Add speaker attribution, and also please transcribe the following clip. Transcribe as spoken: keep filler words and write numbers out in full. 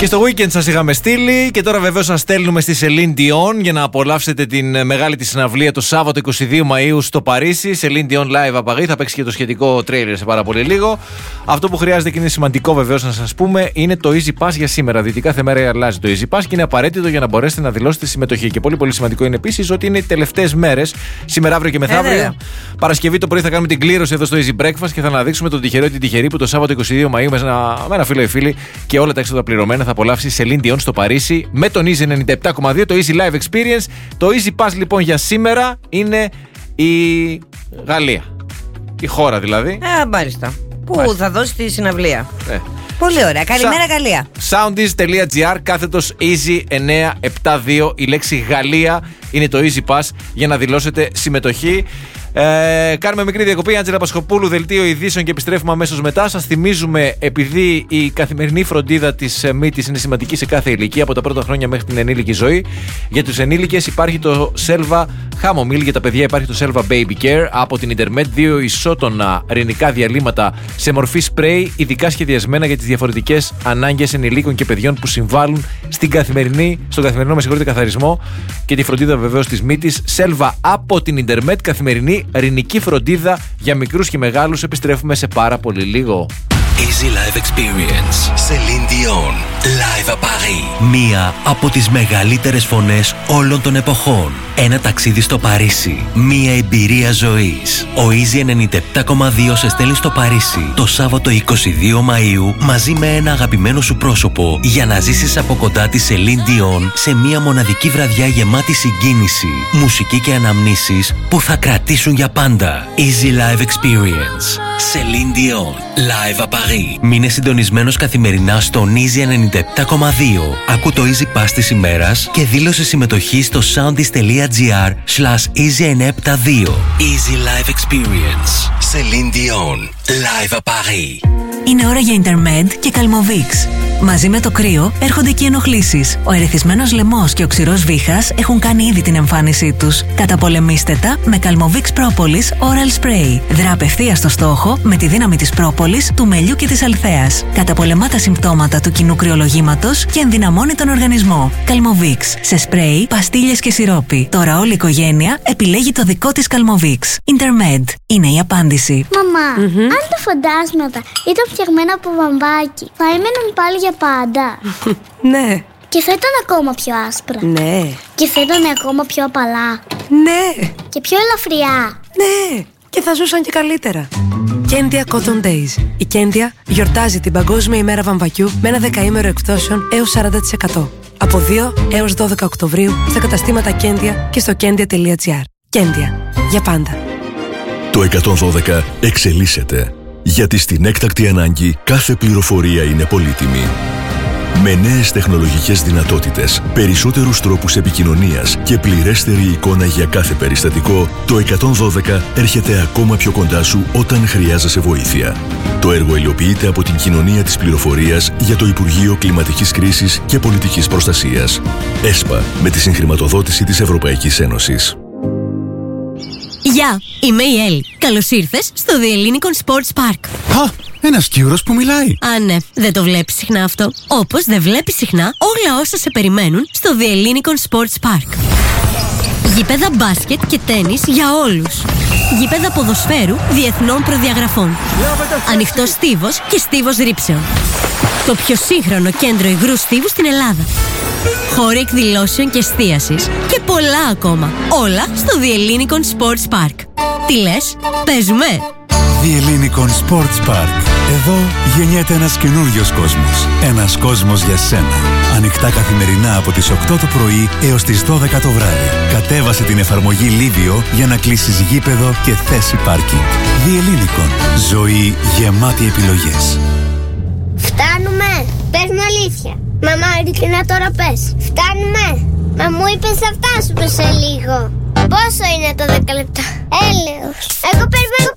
Speaker 1: Και στο weekend σας είχαμε στείλει και τώρα βεβαίως σας στέλνουμε στη Celine Dion για να απολαύσετε την μεγάλη της συναυλία το Σάββατο είκοσι δύο Μαΐου στο Παρίσι. Celine Dion Live απαγή, θα παίξει και το σχετικό τρέιλερ σε πάρα πολύ λίγο. Αυτό που χρειάζεται και είναι σημαντικό βεβαίως να σας πούμε είναι το Easy Pass για σήμερα. Διότι κάθε μέρα αλλάζει το Easy Pass και είναι απαραίτητο για να μπορέσετε να δηλώσετε συμμετοχή. Και πολύ πολύ σημαντικό είναι επίσης ότι είναι οι τελευταίες μέρες, σήμερα, αύριο και μεθαύριο. Ε, Παρασκευή το πρωί θα κάνουμε την κλήρωση εδώ στο Easy Breakfast και θα αναδείξουμε τον τυχερό ή την τυχερή που το Σάββατο είκοσι δύο Μαΐου με ένα, με ένα φίλο ή φίλη και όλα τα έξοδα πληρωμένα θα απολαύσει Celine Dion στο Παρίσι με τον Easy ενενήντα επτά κόμμα δύο, το Easy Live Experience. Το Easy Pass λοιπόν για σήμερα είναι η Γαλλία. Η χώρα δηλαδή.
Speaker 2: Α, μάλιστα. Πού Μάλιστα. θα δώσει τη συναυλία.
Speaker 1: Ε.
Speaker 2: Πολύ ωραία. Καλημέρα, Γαλλία.
Speaker 1: Soundees.gr κάθετος Easy εννιακόσια εβδομήντα δύο. Η λέξη Γαλλία είναι το Easy Pass για να δηλώσετε συμμετοχή. Ε, κάνουμε μικρή διακοπή. Άντζελα Πασχοπούλου, δελτίο ειδήσεων και επιστρέφουμε αμέσως μετά. Σας θυμίζουμε, επειδή η καθημερινή φροντίδα της μύτης είναι σημαντική σε κάθε ηλικία, από τα πρώτα χρόνια μέχρι την ενήλικη ζωή, για τους ενήλικες υπάρχει το Selva Chamomile, για τα παιδιά υπάρχει το Selva Baby Care από την Intermed. Δύο ισότονα ρινικά διαλύματα σε μορφή σπρέι, ειδικά σχεδιασμένα για τις διαφορετικές ανάγκες ενηλίκων και παιδιών που συμβάλλουν στην καθημερινή, στον καθημερινό με συγχωρείτε, καθαρισμό και τη φροντίδα βεβαίως της μύτης. Selva από την Intermed, καθημερινή ρινική φροντίδα για μικρούς και μεγάλους. Επιστρέφουμε σε πάρα πολύ λίγο.
Speaker 3: Easy Live Experience. Celine Dion. Live à Paris. Μία από τις μεγαλύτερες φωνές όλων των εποχών. Ένα ταξίδι στο Παρίσι. Μία εμπειρία ζωής. Ο Easy ενενήντα επτά κόμμα δύο σε στέλνει στο Παρίσι το Σάββατο είκοσι δύο Μαΐου μαζί με ένα αγαπημένο σου πρόσωπο για να ζήσεις από κοντά τη Celine Dion σε μία μοναδική βραδιά γεμάτη συγκίνηση, μουσική και αναμνήσεις που θα κρατήσουν για πάντα. Easy Live Experience. Celine Dion. Live à Paris. Μείνε συντονισμένος καθημερινά στον Easy ενενήντα επτά κόμμα δύο. Ακού το Easy Pass της ημέρας και δήλωσε συμμετοχή στο soundis.gr slash easy εννιακόσια εβδομήντα δύο. Easy Live Experience. Celine Dion. Live à Paris.
Speaker 4: Είναι ώρα για Intermed και Calmovix. Μαζί με το κρύο έρχονται και οι ενοχλήσεις. Ο ερεθισμένος λαιμός και ο ξηρός βήχας έχουν κάνει ήδη την εμφάνισή τους. Καταπολεμήστε τα με Calmovix Propolis Oral Spray. Δρά απευθείας στο στόχο με τη δύναμη της πρόπολης, του μελιού και της αλθέας. Καταπολεμά τα συμπτώματα του κοινού κρυολογήματος και ενδυναμώνει τον οργανισμό. Calmovix σε σπρέι, παστίλες και σιρόπι. Τώρα όλη η οικογένεια επιλέγει το δικό της Calmovix. Intermed είναι η απάντηση.
Speaker 5: Μαμά, mm-hmm. αν τα φαντάσματα ήταν φτιαγμένα από βαμβάκι, θα έμεναν πάλι για πάντα.
Speaker 2: Ναι.
Speaker 5: Και θα ήταν ακόμα πιο άσπρα.
Speaker 2: Ναι.
Speaker 5: Και θα ήταν ακόμα πιο απαλά.
Speaker 2: Ναι.
Speaker 5: Και πιο ελαφριά.
Speaker 2: Ναι. Και θα ζούσαν και καλύτερα. Κέντια Cotton Days. Η Κέντια γιορτάζει την Παγκόσμια ημέρα βαμβακιού με ένα δεκαήμερο εκπτώσεων έως σαράντα τοις εκατό. Από δύο έως δώδεκα Οκτωβρίου στα καταστήματα Κέντια και στο κέντια.gr. Κέντια. Για πάντα.
Speaker 6: Το εκατόν δώδεκα εξελίσσεται. Γιατί στην έκτακτη ανάγκη κάθε πληροφορία είναι πολύτιμη. Με νέες τεχνολογικές δυνατότητες, περισσότερους τρόπους επικοινωνίας και πληρέστερη εικόνα για κάθε περιστατικό, το εκατόν δώδεκα έρχεται ακόμα πιο κοντά σου όταν χρειάζεσαι βοήθεια. Το έργο υλοποιείται από την Κοινωνία της Πληροφορίας για το Υπουργείο Κλιματικής Κρίσης και Πολιτικής Προστασίας. ΕΣΠΑ, με τη συγχρηματοδότηση της Ευρωπαϊκής Ένωσης.
Speaker 7: Γεια, είμαι η Έλλη. Καλώς ήρθες στο The Ellinikon Sports Park.
Speaker 8: Α, ένας Κύρος που μιλάει.
Speaker 7: Α, ναι, δεν το βλέπεις συχνά αυτό. Όπως δεν βλέπεις συχνά όλα όσα σε περιμένουν στο The Ellinikon Sports Park. Γήπεδα μπάσκετ και τένις για όλους. Γήπεδα ποδοσφαίρου διεθνών προδιαγραφών. Ανοιχτός στίβος και στίβος ρήψεων. Το πιο σύγχρονο κέντρο υγρού στίβου στην Ελλάδα. Χώροι εκδηλώσεων και εστίασης και πολλά ακόμα. Όλα στο The Ellinikon Sports Park. Τι λες, παίζουμε?
Speaker 8: The Ellinikon Sports Park. Εδώ γεννιέται ένας καινούριος κόσμος. Ένας κόσμος για σένα. Ανοιχτά καθημερινά από τις οκτώ το πρωί έως τις δώδεκα το βράδυ. Κατέβασε την εφαρμογή Livio για να κλείσεις γήπεδο και θέση πάρκινγκ. The Ellinikon. Ζωή γεμάτη επιλογές.
Speaker 5: Φτάνουμε. Πες μου αλήθεια. Μαμά, ειλικρινά τώρα πες. Φτάνουμε. Μα μου είπες θα φτάσουμε σε λίγο. Πόσο είναι το δέκα λεπτά? Έλεος. Εγώ περιμένω.